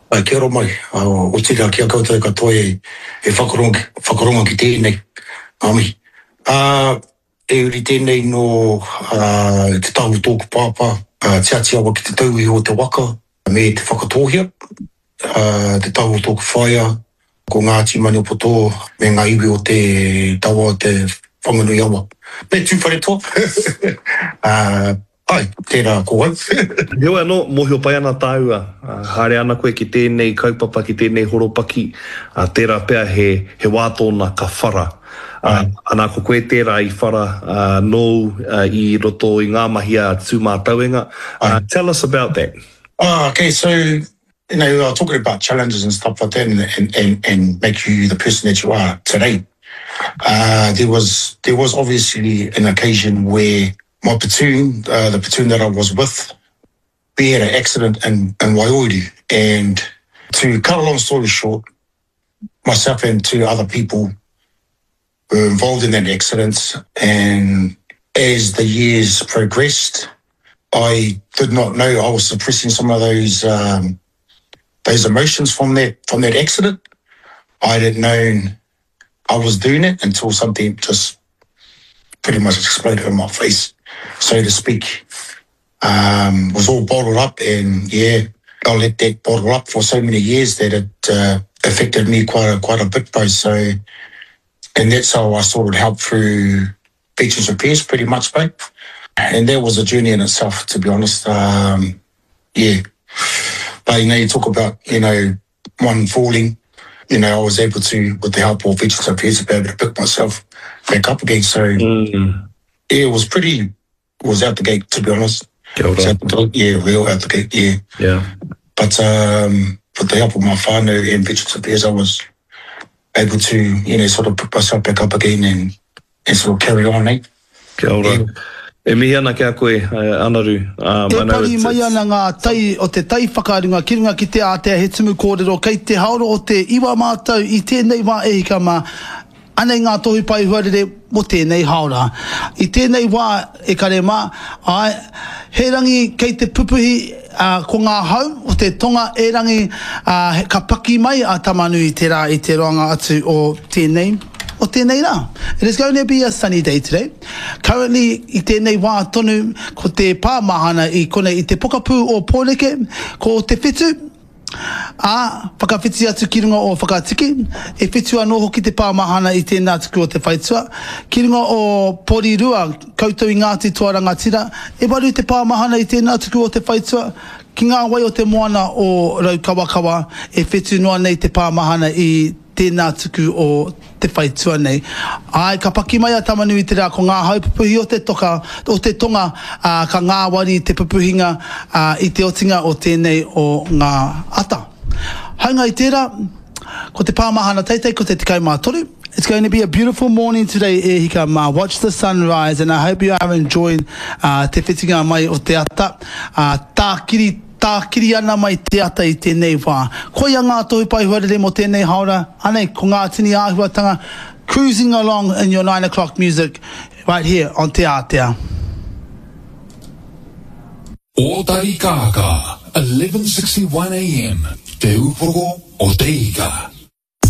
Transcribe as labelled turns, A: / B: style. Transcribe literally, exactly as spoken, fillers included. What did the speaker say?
A: Ai, kia ora mai. Uh, o tira kia koutou katoa e, e whakaronga, whakaronga ki tēnei. Ami. Uh, e uri tēnei no uh, te tahu tōku pāpā, uh, te ati awa ki te tauhi o te waka, me te whakatōhia, uh, te tahu tōku whaia, ko Ngāti Maniapoto, me ngā iwi o te tawa o te whanganui awa. Me tūwhare tō. uh, ai, tērā ko au.
B: Hewa no, mohio pai ana tāua. Uh, haere ana koe ki tēnei kaupapa, ki tēnei horopaki. Uh, tērā pēr he, he wātona ka whara. Uh, ana ko koe tērā i whara uh, no uh, i roto i ngā mahi a tūmā tauenga. Uh, tell us about that.
A: Oh, okay, so, you know, uh, talking about challenges and stuff like that and, and, and, and make you the person that you are today. Uh, there was there was obviously an occasion where my platoon, uh, the platoon that I was with, we had an accident in, in Waiori. And to cut a long story short, myself and two other people were involved in that accident. And as the years progressed, I did not know I was suppressing some of those um, those emotions from that from that accident. I didn't know I was doing it until something just pretty much exploded in my face, so to speak. Um, was all bottled up, and yeah, I let that bottle up for so many years that it uh, affected me quite a, quite a bit, both. So, and that's how I sort of helped through Beaches Repairs, pretty much, mate. And that was a journey in itself, to be honest. Um, yeah. But, you know, you talk about, you know, one falling, you know, I was able to, with the help of Beaches Repairs, to be able to pick myself back up again. So, mm. yeah, it was pretty, it was out the gate, to be honest. Yeah, real out the gate, yeah.
B: Yeah.
A: But um, with the help of my whānau and Beaches Repairs, I was able to, you know, sort of pick myself back up again and, and sort of carry on, eh?
B: Kia ora. Yeah. E mihi ana kia koe, uh, Anaru. Um,
C: e pari mai ana ngā tai o te tai whakaringa ki runga ki te Aotea he tumu kōrero kei te haoro o te iwa mātau i tēnei wā e hika mā anei ngā tohu pai huarere mo tēnei haora. I tēnei wā e kare mā, ai, he rangi kei te pupuhi uh, ko ngā hau o te tonga e rangi uh, ka paki mai a tamanui te rā i te roanga atu o tēnei. O tēnei rā. It is going to be a sunny day today. Currently, i tēnei wā tonu ko te pāmahana i kone i te pokapū o Pōreke, ko te whitu, a whakawhiti atu ki runga o whakatiki, e whitu anō hoki te pāmahana i tēnā tuku o te whaitua. Ki runga o Porirua, koutou i Ngāti Tuaranga Tira, e waru te pāmahana i tēnā tuku o te whaitua, ki ngā wai o te moana o Raukawakawa, e whitu noa nei te pāmahana i tēnā tuku o te whaitua nei. Ai, ka paki mai a tamanui te rā ko ngā haupupuhi o te toka, o te tonga, uh, ka ngā wari te pupuhinga uh, i te otinga o tēnei o ngā ata. Haunga i tērā, ko te pāmahana teitei, ko te tikau mātoru. It's going to be a beautiful morning today, e hika mā. Watch the sunrise, and I hope you are enjoying uh, te whitinga mai o te ata. Uh, tākiri tā kiri ana mai te ata i tēnei wā. Koia ngā tohu pai huarere mo tēnei haora. Anei, ko ngā tini āhuatanga, cruising along in your nine o'clock music right here on Te Aotea.
D: Ōtari Kāka, eleven sixty-one a m, Te Upoko o Te Ika.